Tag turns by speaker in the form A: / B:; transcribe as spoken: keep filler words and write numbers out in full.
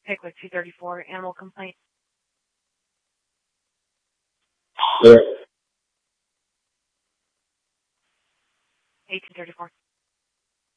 A: Pickwick two thirty-four, animal complaint.
B: Sure.
A: eighteen thirty-four.